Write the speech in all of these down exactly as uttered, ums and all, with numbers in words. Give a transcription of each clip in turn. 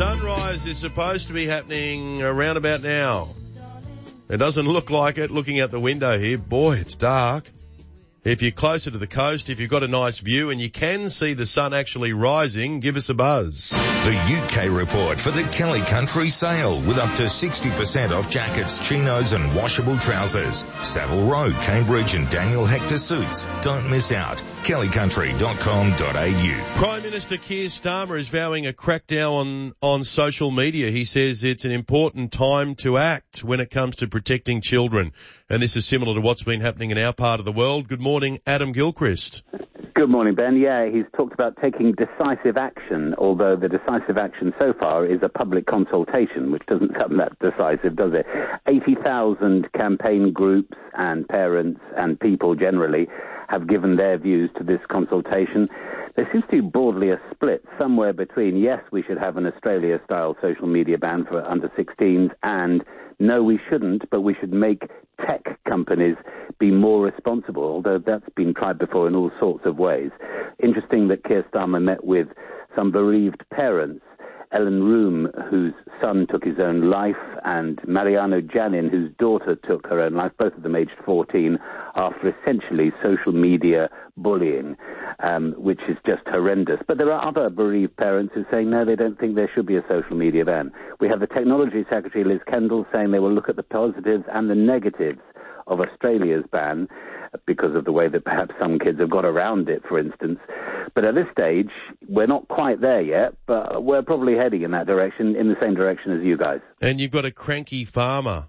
Sunrise is supposed to be happening around about now. It doesn't look like it looking out the window here. Boy, it's dark. If you're closer to the coast, if you've got a nice view and you can see the sun actually rising, give us a buzz. The U K report for the Kelly Country sale with up to sixty percent off jackets, chinos and washable trousers. Savile Row, Cambridge and Daniel Hector suits. Don't miss out. kelly country dot com dot a u. Prime Minister Keir Starmer is vowing a crackdown on, on social media. He says it's an important time to act when it comes to protecting children. And this is similar to what's been happening in our part of the world. Good morning, Adam Gilchrist. Good morning, Ben. Yeah, he's talked about taking decisive action, although the decisive action so far is a public consultation, which doesn't sound that decisive, does it? eighty thousand campaign groups and parents and people generally have given their views to this consultation. There seems to be broadly a split somewhere between, yes, we should have an Australia-style social media ban for under sixteens, and no, we shouldn't, but we should make tech companies be more responsible, although that's been tried before in all sorts of ways. Interesting that Keir Starmer met with some bereaved parents, Ellen Room, whose son took his own life, and Mariano Janin, whose daughter took her own life, both of them aged fourteen, after essentially social media bullying, um, which is just horrendous. But there are other bereaved parents who are saying, no, they don't think there should be a social media ban. We have the Technology Secretary, Liz Kendall, saying they will look at the positives and the negatives of Australia's ban, because of the way that perhaps some kids have got around it, for instance. But at this stage, we're not quite there yet, but we're probably heading in that direction, in the same direction as you guys. And you've got a cranky farmer.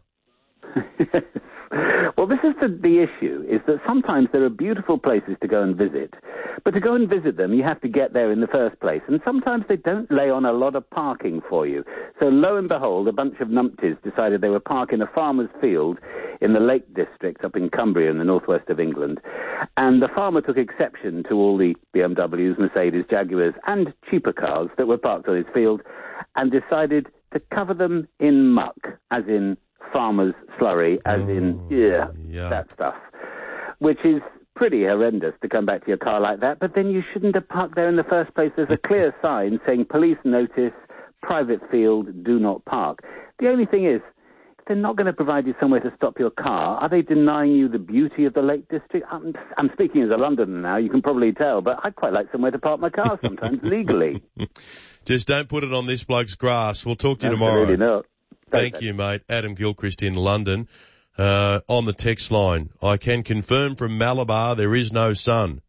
Well, this is the, the issue, is that sometimes there are beautiful places to go and visit, but to go and visit them, you have to get there in the first place, and sometimes they don't lay on a lot of parking for you. So lo and behold, a bunch of numpties decided they would park in a farmer's field in the Lake District up in Cumbria in the northwest of England, and the farmer took exception to all the B M Ws, Mercedes, Jaguars, and cheaper cars that were parked on his field, and decided to cover them in muck, as in farmer's slurry, as oh, in, yeah, yeah, that stuff, which is pretty horrendous to come back to your car like that. But then you shouldn't have parked there in the first place. There's a clear sign saying police notice, private field, do not park. The only thing is, if they're not going to provide you somewhere to stop your car, are they denying you the beauty of the Lake District? I'm, I'm speaking as a Londoner now, you can probably tell, but I'd quite like somewhere to park my car sometimes, legally. Just don't put it on this bloke's grass. We'll talk to you Absolutely tomorrow. Not. Thank you, mate. Adam Gilchrist in London. Uh, on the text line, I can confirm from Malabar there is no sun.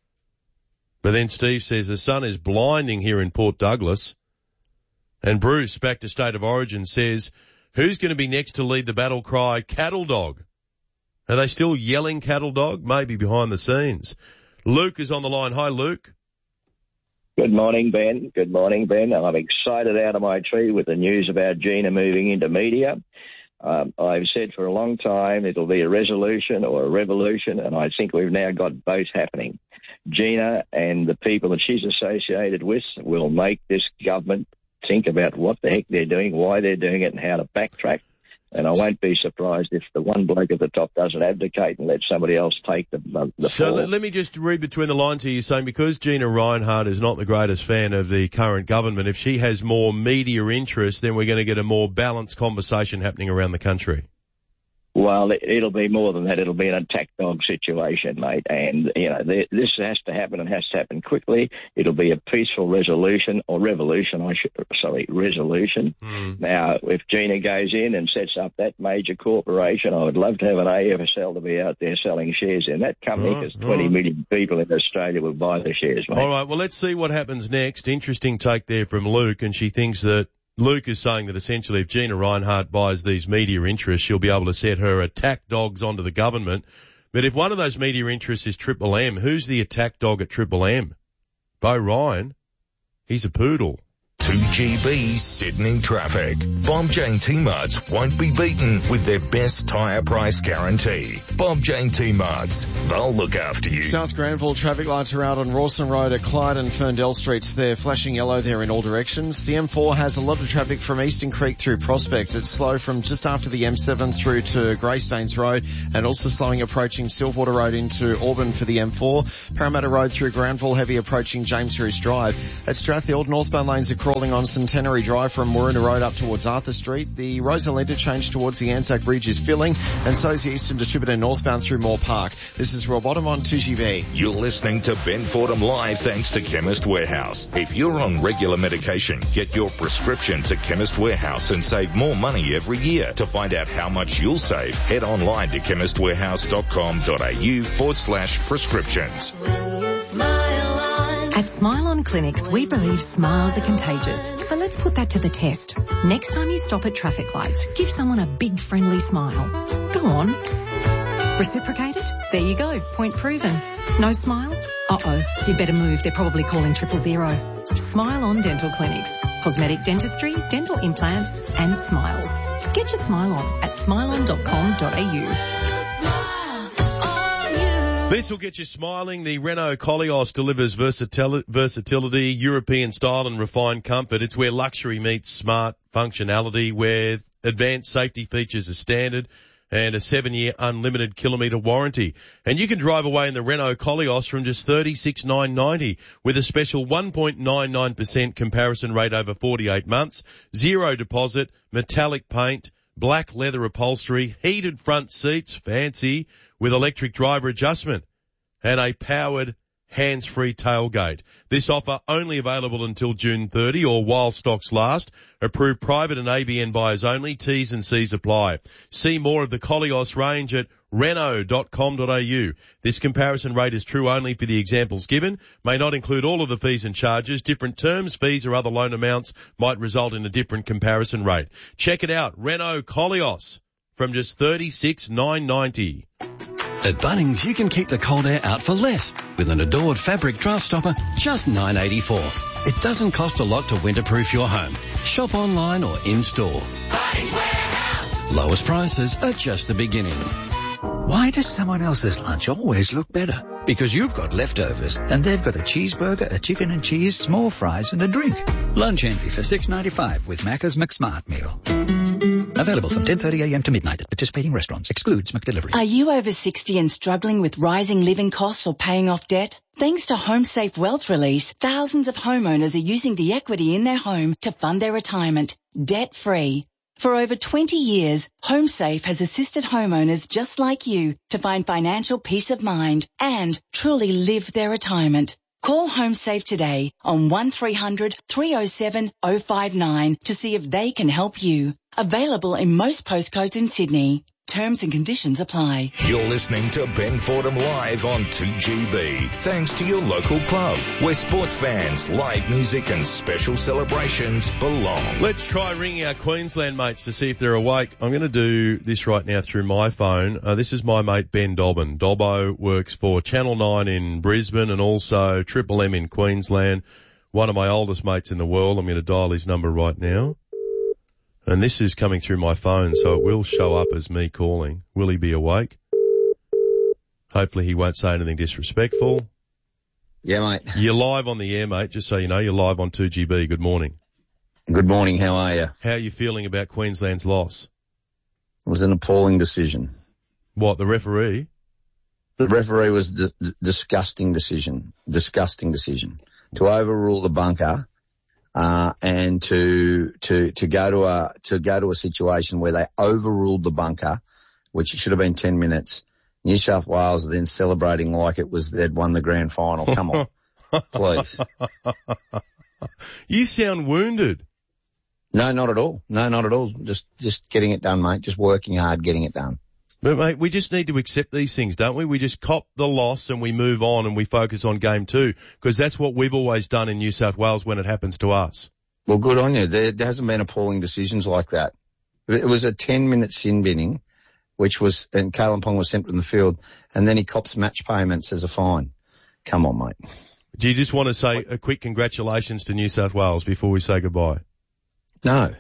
But then Steve says the sun is blinding here in Port Douglas. And Bruce, back to State of Origin, says, who's going to be next to lead the battle cry, cattle dog? Are they still yelling cattle dog? Maybe behind the scenes. Luke is on the line. Hi, Luke. Good morning, Ben. Good morning, Ben. I'm excited out of my tree with the news about Gina moving into media. Um, I've said for a long time it'll be a resolution or a revolution, and I think we've now got both happening. Gina and the people that she's associated with will make this government think about what the heck they're doing, why they're doing it, and how to backtrack. And I won't be surprised if the one bloke at the top doesn't abdicate and let somebody else take the, the, the So fall. let, let me just read between the lines here. You're saying because Gina Rinehart is not the greatest fan of the current government, if she has more media interest, then we're going to get a more balanced conversation happening around the country. Well, it, it'll be more than that. It'll be an attack dog situation, mate. And, you know, th- this has to happen and has to happen quickly. It'll be a peaceful resolution or revolution, I should, sorry, resolution. Mm. Now, if Gina goes in and sets up that major corporation, I would love to have an A F S L to be out there selling shares in that company because right, twenty right. million people in Australia will buy the shares, mate. All right, well, let's see what happens next. Interesting take there from Luke, and she thinks that Luke is saying that essentially if Gina Rinehart buys these media interests, she'll be able to set her attack dogs onto the government. But if one of those media interests is Triple M, who's the attack dog at Triple M? Bo Ryan. He's a poodle. two G B Sydney traffic. Bob Jane T-Marts won't be beaten with their best tyre price guarantee. Bob Jane T-Marts, they'll look after you. South Granville traffic lights are out on Rawson Road at Clyde and Ferndale Streets. They're flashing yellow there in all directions. The M four has a lot of traffic from Eastern Creek through Prospect. It's slow from just after the M seven through to Greystanes Road and also slowing approaching Silverwater Road into Auburn for the M four. Parramatta Road through Granville, heavy approaching James Roos Drive. At Strathfield, northbound lanes across sprawling on Centenary Drive from Waruna Road up towards Arthur Street. The Rosal interchange towards the Anzac Bridge is filling, and so is the Eastern Distributor northbound through Moore Park. This is Rob Bottom on two G B. You're listening to Ben Fordham Live thanks to Chemist Warehouse. If you're on regular medication, get your prescriptions at Chemist Warehouse and save more money every year. To find out how much you'll save, head online to chemist warehouse dot com dot a u forward slash prescriptions. At Smile On Clinics, we believe smiles are contagious. But let's put that to the test. Next time you stop at traffic lights, give someone a big friendly smile. Go on. Reciprocated? There you go. Point proven. No smile? Uh-oh. You better move. They're probably calling triple zero. Smile On Dental Clinics. Cosmetic dentistry, dental implants, and smiles. Get your smile on at smile on dot com dot a u. This will get you smiling. The Renault Koleos delivers versatil- versatility, European style and refined comfort. It's where luxury meets smart functionality, where advanced safety features are standard, and a seven-year unlimited kilometre warranty. And you can drive away in the Renault Koleos from just thirty-six thousand nine hundred ninety dollars with a special one point nine nine percent comparison rate over forty-eight months, zero deposit, metallic paint, black leather upholstery, heated front seats, fancy, with electric driver adjustment, and a powered hands-free tailgate. This offer only available until June thirtieth or while stocks last. Approved private and A B N buyers only. T's and C's apply. See more of the Koleos range at renault dot com dot a u. This comparison rate is true only for the examples given, may not include all of the fees and charges. Different terms, fees or other loan amounts might result in a different comparison rate. Check it out. Renault Koleos from just thirty-six thousand nine hundred ninety dollars. At Bunnings, you can keep the cold air out for less with an Adored fabric draft stopper, just nine dollars eighty-four. It doesn't cost a lot to winterproof your home. Shop online or in-store. Bunnings Warehouse. Lowest prices are just the beginning. Why does someone else's lunch always look better? Because you've got leftovers and they've got a cheeseburger, a chicken and cheese, small fries and a drink. Lunch envy for six dollars ninety-five with Macca's McSmart Meal. Available from ten thirty a m to midnight at participating restaurants. Excludes McDelivery. Are you over sixty and struggling with rising living costs or paying off debt? Thanks to HomeSafe Wealth Release, thousands of homeowners are using the equity in their home to fund their retirement, debt-free. For over twenty years, HomeSafe has assisted homeowners just like you to find financial peace of mind and truly live their retirement. Call HomeSafe today on one three hundred three oh seven oh five nine to see if they can help you. Available in most postcodes in Sydney. Terms and conditions apply. You're listening to Ben Fordham Live on two G B. Thanks to your local club, where sports fans, live music and special celebrations belong. Let's try ringing our Queensland mates to see if they're awake. I'm going to do this right now through my phone. Uh, this is my mate Ben Dobbin. Dobbo works for Channel nine in Brisbane and also Triple M in Queensland. One of my oldest mates in the world. I'm going to dial his number right now. And this is coming through my phone, so it will show up as me calling. Will he be awake? Hopefully he won't say anything disrespectful. Yeah, mate. You're live on the air, mate, just so you know. You're live on two G B. Good morning. Good morning. How are you? How are you feeling about Queensland's loss? It was an appalling decision. What, the referee? The referee was a d- disgusting decision. Disgusting decision. To overrule the bunker. Uh, and to, to, to go to a, to go to a situation where they overruled the bunker, which should have been ten minutes. New South Wales are then celebrating like it was they'd won the grand final. Come on, please. You sound wounded. No, not at all. No, not at all. Just, just getting it done, mate. Just working hard, getting it done. But mate, we just need to accept these things, don't we? We just cop the loss and we move on and we focus on game two, because that's what we've always done in New South Wales when it happens to us. Well, good on you. There, there hasn't been appalling decisions like that. It was a ten minute sin binning, which was, and Kalen Pong was sent from the field, and then he cops match payments as a fine. Come on, mate. Do you just want to say a quick congratulations to New South Wales before we say goodbye? No.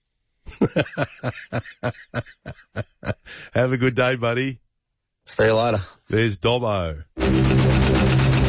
Have a good day, buddy. See you later. There's Dobbo.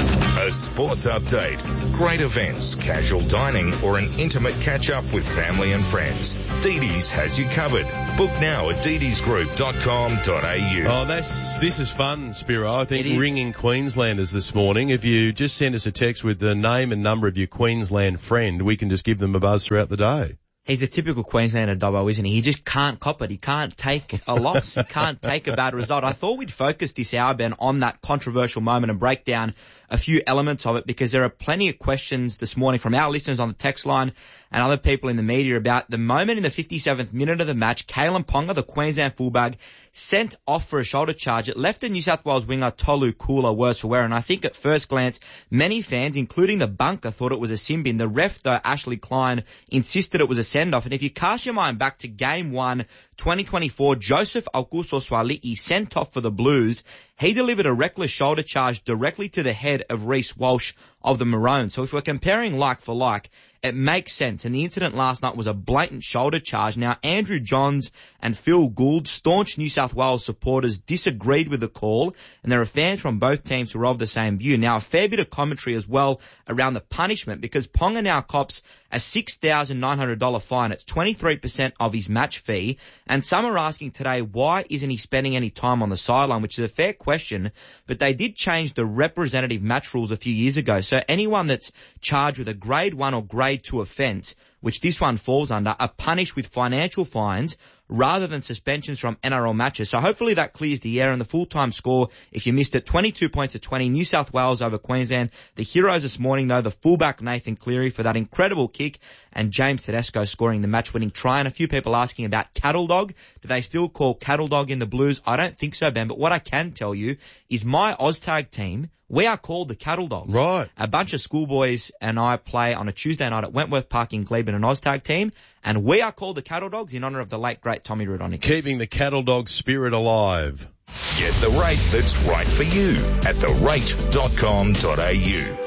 A sports update, great events, casual dining, or an intimate catch-up with family and friends. Dee Dee's has you covered. Book now at dee dees group dot com dot a u. Oh, that's, this is fun, Spiro. I think ringing Queenslanders this morning. If you just send us a text with the name and number of your Queensland friend, we can just give them a buzz throughout the day. He's a typical Queenslander, Dobbo, isn't he? He just can't cop it. He can't take a loss. He can't take a bad result. I thought we'd focus this hour, Ben, on that controversial moment and break down a few elements of it, because there are plenty of questions this morning from our listeners on the text line and other people in the media about the moment in the fifty-seventh minute of the match. Kalyn Ponga, the Queensland fullback, sent off for a shoulder charge. It left the New South Wales winger Tolu Kula worse for wear, and I think at first glance, many fans, including the bunker, thought it was a sin bin. The ref, though, Ashley Klein, insisted it was a send-off. And if you cast your mind back to Game one, twenty twenty-four, Joseph Aukuso-Suali'i sent off for the Blues. He delivered a reckless shoulder charge directly to the head of Reece Walsh of the Maroons. So if we're comparing like for like, it makes sense. And the incident last night was a blatant shoulder charge. Now, Andrew Johns and Phil Gould, staunch New South Wales supporters, disagreed with the call, and there are fans from both teams who are of the same view. Now, a fair bit of commentary as well around the punishment, because Ponga now cops a six thousand nine hundred dollars fine. It's twenty-three percent of his match fee. And some are asking today, why isn't he spending any time on the sideline, which is a fair question, but they did change the representative match rules a few years ago. So anyone that's charged with a grade one or grade two offence, which this one falls under, are punished with financial fines rather than suspensions from N R L matches. So hopefully that clears the air. And the full-time score, if you missed it, twenty-two points to twenty, New South Wales over Queensland. The heroes this morning, though, the fullback Nathan Cleary for that incredible kick, and James Tedesco scoring the match-winning try. And a few people asking about Cattle Dog. Do they still call Cattle Dog in the Blues? I don't think so, Ben. But what I can tell you is my Oztag team, we are called the Cattle Dogs. Right. A bunch of schoolboys and I play on a Tuesday night at Wentworth Park in Glebe, an Oztag team, and we are called the Cattle Dogs in honour of the late, great Tommy Rudonic. Keeping the Cattle Dog spirit alive. Get the rate that's right for you at the rate dot com dot a u.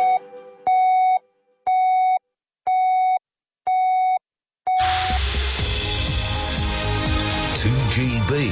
two G B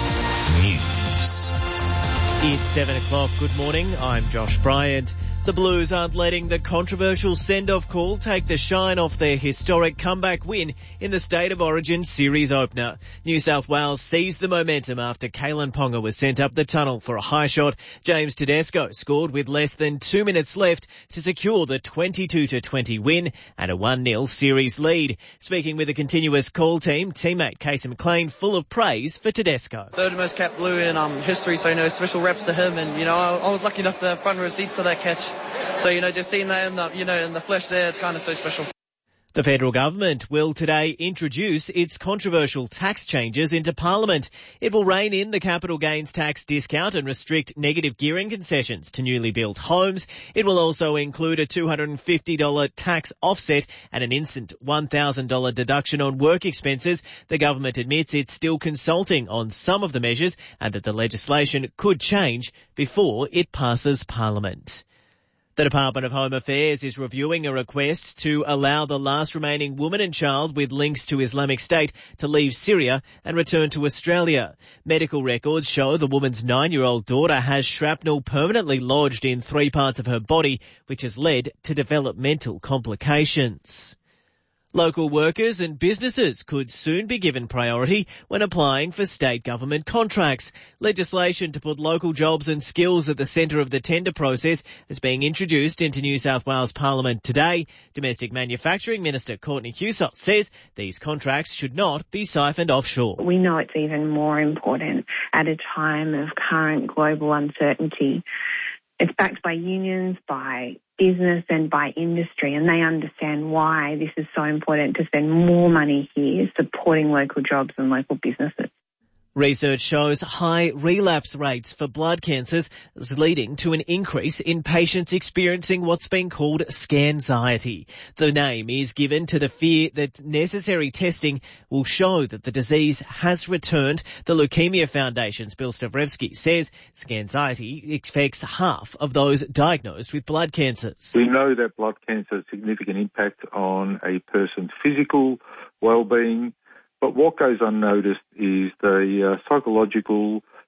News. It's seven o'clock. Good morning. I'm Josh Bryant. The Blues aren't letting the controversial send-off call take the shine off their historic comeback win in the State of Origin series opener. New South Wales seized the momentum after Kalyn Ponga was sent up the tunnel for a high shot. James Tedesco scored with less than two minutes left to secure the twenty-two to twenty win and a one nil series lead. Speaking with the continuous call team, teammate Casey McLean full of praise for Tedesco. Third most capped Blue in um, history, so, you know, special reps to him. And, you know, I, I was lucky enough to front row seats to that catch. So, you know, just seeing that in the, you know, in the flesh there, it's kind of so special. The federal government will today introduce its controversial tax changes into Parliament. It will rein in the capital gains tax discount and restrict negative gearing concessions to newly built homes. It will also include a two hundred fifty dollars tax offset and an instant one thousand dollars deduction on work expenses. The government admits it's still consulting on some of the measures and that the legislation could change before it passes Parliament. The Department of Home Affairs is reviewing a request to allow the last remaining woman and child with links to Islamic State to leave Syria and return to Australia. Medical records show the woman's nine-year-old daughter has shrapnel permanently lodged in three parts of her body, which has led to developmental complications. Local workers and businesses could soon be given priority when applying for state government contracts. Legislation to put local jobs and skills at the centre of the tender process is being introduced into New South Wales Parliament today. Domestic Manufacturing Minister Courtney Husott says these contracts should not be siphoned offshore. We know it's even more important at a time of current global uncertainty. It's backed by unions, by business and by industry, and they understand why this is so important to spend more money here supporting local jobs and local businesses. Research shows high relapse rates for blood cancers is leading to an increase in patients experiencing what's been called scanxiety. The name is given to the fear that necessary testing will show that the disease has returned. The Leukemia Foundation's Bill Stavrevsky says scanxiety affects half of those diagnosed with blood cancers. We know that blood cancer has a significant impact on a person's physical well-being, but what goes unnoticed is the uh, psychological,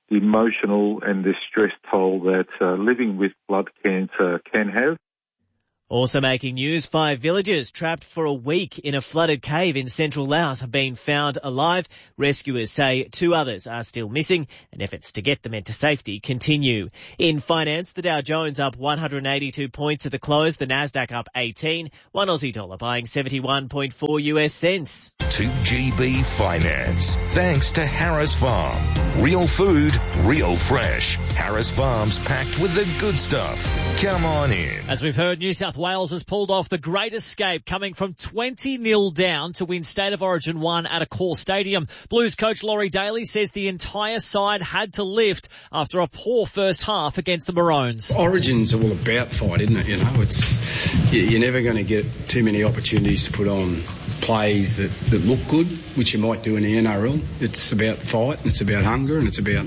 the emotional and the stress toll that uh, living with blood cancer can have. Also making news, five villagers trapped for a week in a flooded cave in central Laos have been found alive. Rescuers say two others are still missing and efforts to get them into safety continue. In finance, the Dow Jones up one hundred eighty-two points at the close, the Nasdaq up eighteen, one Aussie dollar buying seventy-one point four U S cents. two G B Finance. Thanks to Harris Farm. Real food, real fresh. Harris Farm's packed with the good stuff. Come on in. As we've heard, New South Wales has pulled off the great escape, coming from twenty nil down to win State of Origin one at Accor Stadium. Blues coach Laurie Daly says the entire side had to lift after a poor first half against the Maroons. Origin's all about fight, isn't it? You know, it's you're never going to get too many opportunities to put on plays that, that look good, which you might do in the N R L. It's about fight, and it's about hunger, and it's about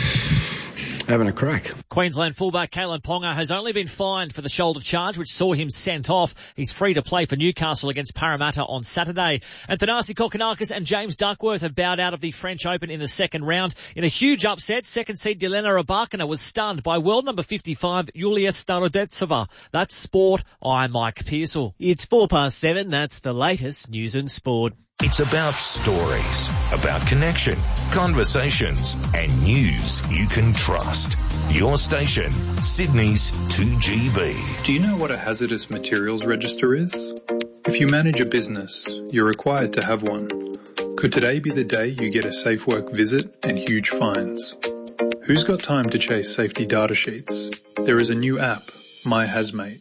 having a crack. Queensland fullback Kalen Ponga has only been fined for the shoulder charge, which saw him sent off. He's free to play for Newcastle against Parramatta on Saturday. And Thanasi Kokonakis and James Duckworth have bowed out of the French Open in the second round. In a huge upset, second seed Jelena Rybakina was stunned by world number fifty-five Yulia Starodetsova. That's sport. I'm Mike Pearsall. It's four past seven. That's the latest news and sport. It's about stories, about connection, conversations, and news you can trust. Your station, Sydney's two G B. Do you know what a hazardous materials register is? If you manage a business, you're required to have one. Could today be the day you get a safe work visit and huge fines? Who's got time to chase safety data sheets? There is a new app, My Hazmate.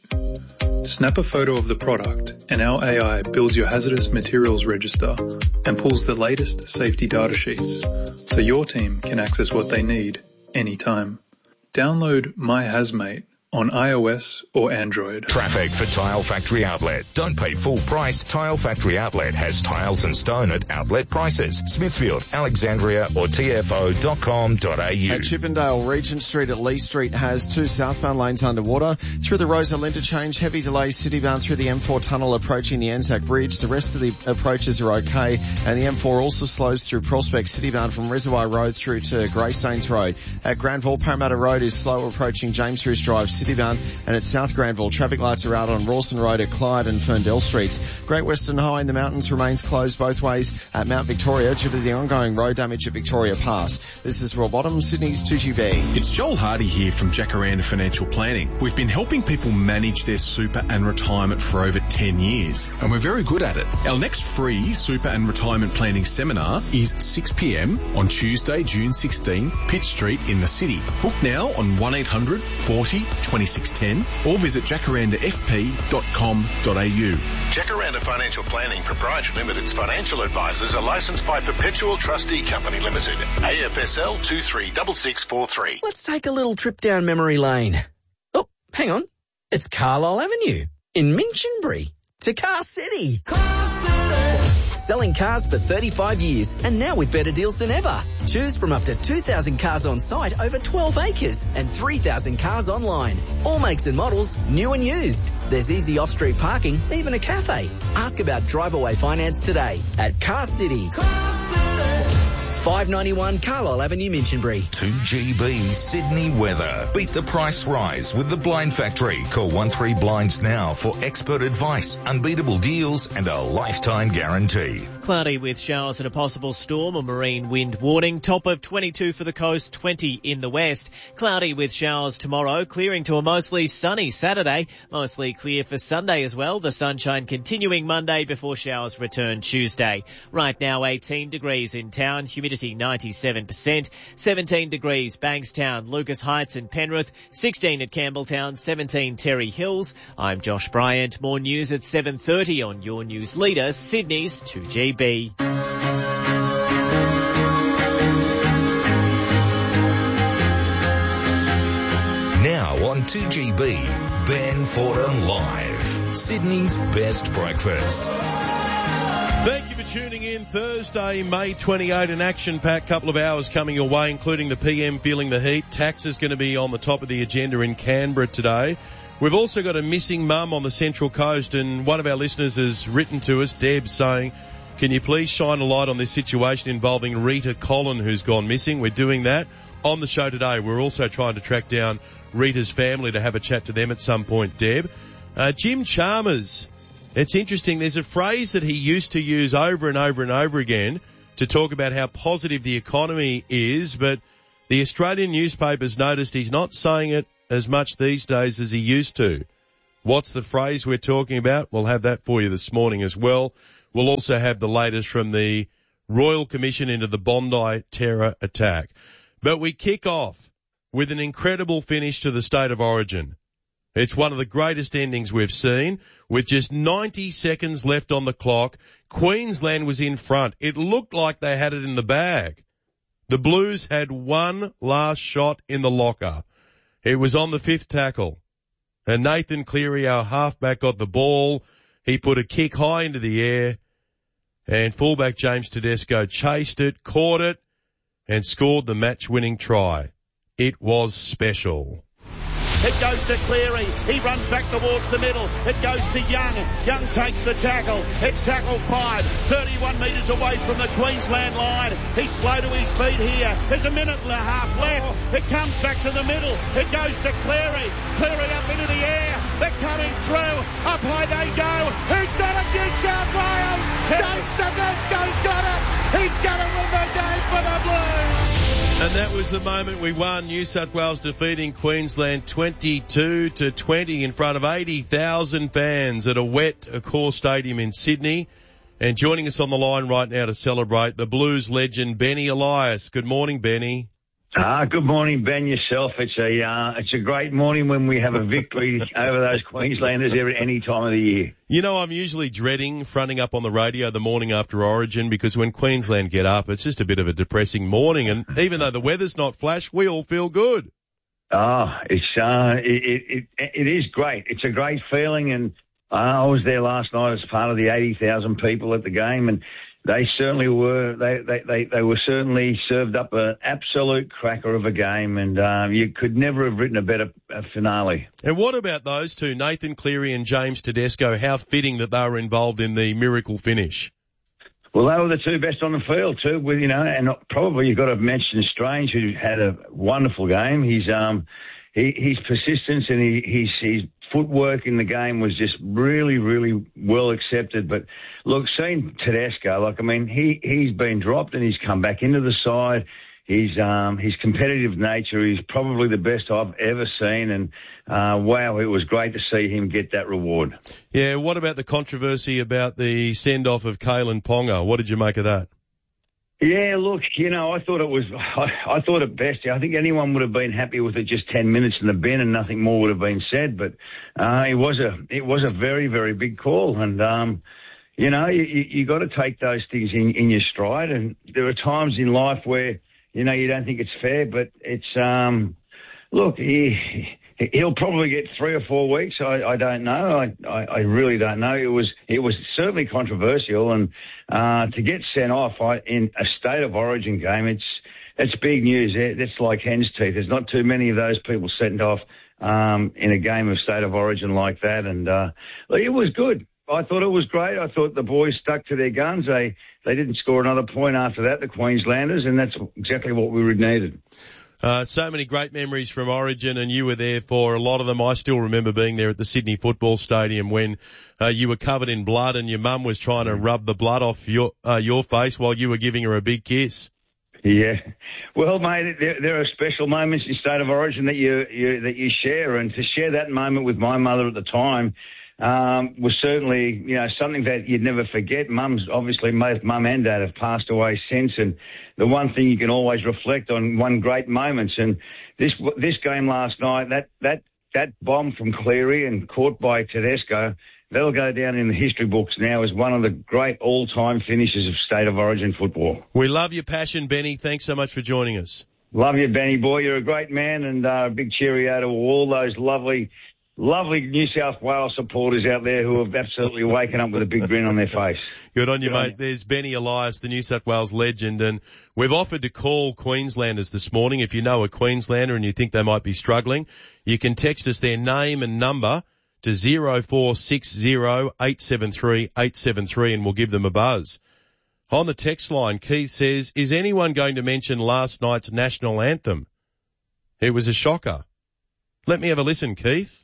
Snap a photo of the product and our A I builds your hazardous materials register and pulls the latest safety data sheets so your team can access what they need anytime. Download My Hazmate on iOS or Android. Traffic for Tile Factory Outlet. Don't pay full price. Tile Factory Outlet has tiles and stone at outlet prices. Smithfield, Alexandria or T F O dot com dot A U. At Chippendale, Regent Street at Lee Street has two southbound lanes underwater. Through the Roselle interchange, heavy delays citybound through the M four tunnel approaching the Anzac Bridge. The rest of the approaches are okay, and the M four also slows through Prospect citybound from Reservoir Road through to Greystanes Road. At Granville, Parramatta Road is slow approaching James Roos Drive citybound, and at South Granville, traffic lights are out on Rawson Road at Clyde and Ferndale Streets. Great Western Highway in the mountains remains closed both ways at Mount Victoria due to the ongoing road damage at Victoria Pass. This is Rob Bottom, Sydney's two G B. It's Joel Hardy here from Jacaranda Financial Planning. We've been helping people manage their super and retirement for over ten years, and we're very good at it. Our next free super and retirement planning seminar is six p m on Tuesday, June sixteenth, Pitt Street in the city. Book now on one eight hundred forty twenty-six ten or visit jacaranda f p dot com dot a u. Jacaranda Financial Planning Proprietary Limited's financial advisors are licensed by Perpetual Trustee Company Limited, A F S L two three six six four three. Let's take a little trip down memory lane. Oh, hang on. It's Carlisle Avenue in Minchinbury to Car City. Car City. Selling cars for thirty-five years and now with better deals than ever. Choose from up to two thousand cars on site over twelve acres and three thousand cars online. All makes and models, new and used. There's easy off-street parking, even a cafe. Ask about drive-away finance today at Car City. Car City. five ninety-one Carlisle Avenue, Minchinbury. two G B Sydney weather. Beat the price rise with the Blind Factory. Call one three blinds now for expert advice, unbeatable deals and a lifetime guarantee. Cloudy with showers and a possible storm, a marine wind warning. Top of twenty-two for the coast, twenty in the west. Cloudy with showers tomorrow, clearing to a mostly sunny Saturday. Mostly clear for Sunday as well. The sunshine continuing Monday before showers return Tuesday. Right now eighteen degrees in town, humidity ninety-seven percent. seventeen degrees Bankstown, Lucas Heights and Penrith. sixteen at Campbelltown, seventeen Terry Hills. I'm Josh Bryant. More news at seven thirty on your news leader, Sydney's two G B. Now on two G B, Ben Fordham Live, Sydney's best breakfast. Thank you for tuning in. Thursday, May twenty-eighth, an action-packed couple of hours coming your way, including the P M feeling the heat. Tax is going to be on the top of the agenda in Canberra today. We've also got a missing mum on the Central Coast, and one of our listeners has written to us, Deb, saying, can you please shine a light on this situation involving Rita Collin, who's gone missing? We're doing that. on the show today. We're also trying to track down Rita's family to have a chat to them at some point, Deb. Uh, Jim Chalmers, it's interesting. There's a phrase that he used to use over and over and over again to talk about how positive the economy is, but the Australian newspapers noticed he's not saying it as much these days as he used to. What's the phrase we're talking about? We'll have that for you this morning as well. We'll also have the latest from the Royal Commission into the Bondi terror attack. But we kick off with an incredible finish to the State of Origin. It's one of the greatest endings we've seen. With just ninety seconds left on the clock, Queensland was in front. It looked like they had it in the bag. The Blues had one last shot in the locker. It was on the fifth tackle. And Nathan Cleary, our halfback, got the ball. He put a kick high into the air. And fullback James Tedesco chased it, caught it, and scored the match-winning try. It was special. It goes to Cleary. He runs back towards the middle. It goes to Young. Young takes the tackle. It's tackle five. thirty-one metres away from the Queensland line. He's slow to his feet here. There's a minute and a half left. It comes back to the middle. It goes to Cleary. Cleary up into the air. They're coming through. Up high they go. Who's got it? New South Wales. James Tedesco's got it. He's going to win the game for the Blues. And that was the moment we won. New South Wales defeating Queensland twenty-two to twenty in front of eighty thousand fans at a wet Accor Stadium in Sydney. And joining us on the line right now to celebrate, the Blues legend Benny Elias. Good morning, Benny. Ah, good morning, Ben, yourself. It's a uh, it's a great morning when we have a victory over those Queenslanders every any time of the year. You know, I'm usually dreading fronting up on the radio the morning after Origin because when Queensland get up, it's just a bit of a depressing morning. And even though the weather's not flash, we all feel good. Ah, oh, it's uh, it, it it it is great. It's a great feeling, and uh, I was there last night as part of the eighty thousand people at the game, and they certainly were. They, they, they, they were certainly served up an absolute cracker of a game, and uh, you could never have written a better uh, finale. And what about those two, Nathan Cleary and James Tedesco? How fitting that they were involved in the miracle finish. Well, they were the two best on the field too. With you know, and probably you've got to mention Strange, who had a wonderful game. He's um, he, his persistence and he, his his footwork in the game was just really, really well accepted. But look, seeing Tedesco, like, I mean, he, he's been dropped and he's come back into the side. His, um, his competitive nature is probably the best I've ever seen. And, uh, wow, it was great to see him get that reward. Yeah. What about the controversy about the send off of Kalen Ponga? What did you make of that? Yeah, look, you know, I thought it was, I, I thought it best. I think anyone would have been happy with it just ten minutes in the bin and nothing more would have been said. But, uh, it was a, it was a very, very big call. And, um, you know, you, you, you got to take those things in, in your stride. And there are times in life where, you know, you don't think it's fair, but it's, um, look, he, he'll probably get three or four weeks. I, I don't know. I, I, I really don't know. It was it was certainly controversial, and uh, to get sent off I, in a State of Origin game, it's it's big news. It's like hen's teeth. There's not too many of those people sent off um, in a game of State of Origin like that, and uh, it was good. I thought it was great. I thought the boys stuck to their guns. They they didn't score another point after that, the Queenslanders, and that's exactly what we needed. Uh, so many great memories from Origin, and you were there for a lot of them. I still remember being there at the Sydney Football Stadium when uh, you were covered in blood and your mum was trying to rub the blood off your uh, your face while you were giving her a big kiss. Yeah, well, mate, there, there are special moments in State of Origin that you, you that you share, and to share that moment with my mother at the time um, was certainly, you know, something that you'd never forget. Mum's obviously both mum and dad have passed away since, and the one thing you can always reflect on, one great moments. And this this game last night, that that that bomb from Cleary and caught by Tedesco, that'll go down in the history books now as one of the great all-time finishes of State of Origin football. We love your passion, Benny. Thanks so much for joining us. Love you, Benny boy. You're a great man, and uh, a big cheerio to all those lovely. Lovely New South Wales supporters out there who have absolutely waken up with a big grin on their face. Good on you, Good mate. on you. There's Benny Elias, the New South Wales legend, and we've offered to call Queenslanders this morning. If you know a Queenslander and you think they might be struggling, you can text us their name and number to zero four six zero eight seven three eight seven three and we'll give them a buzz. On the text line, Keith says, is anyone going to mention last night's national anthem? It was a shocker. Let me have a listen, Keith.